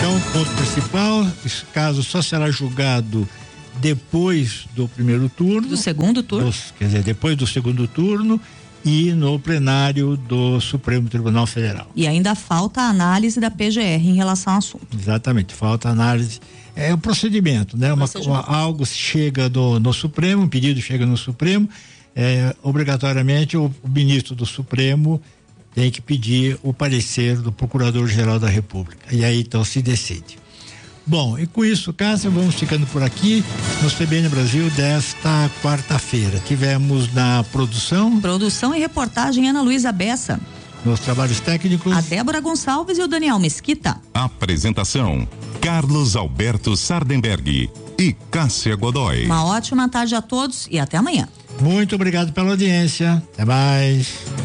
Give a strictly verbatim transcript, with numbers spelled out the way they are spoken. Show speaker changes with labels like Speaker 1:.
Speaker 1: Então, ponto principal, esse caso só será julgado depois do primeiro turno.
Speaker 2: Do segundo turno.
Speaker 1: Dos, quer dizer, depois do segundo turno e no plenário do Supremo Tribunal Federal.
Speaker 2: E ainda falta a análise da P G R em relação ao assunto.
Speaker 1: Exatamente, falta a análise. É o procedimento, né? Uma, uma, algo chega do, no Supremo, um pedido chega no Supremo, é, obrigatoriamente o, o ministro do Supremo tem que pedir o parecer do Procurador-Geral da República. E aí então se decide. Bom, e com isso, Cássia, vamos ficando por aqui no C B N Brasil desta quarta-feira. Tivemos na produção.
Speaker 2: Produção e reportagem Ana Luísa Bessa.
Speaker 1: Nos trabalhos técnicos.
Speaker 2: A Débora Gonçalves e o Daniel Mesquita.
Speaker 3: Apresentação: Carlos Alberto Sardenberg e Cássia Godoy.
Speaker 2: Uma ótima tarde a todos e até amanhã.
Speaker 1: Muito obrigado pela audiência. Até mais.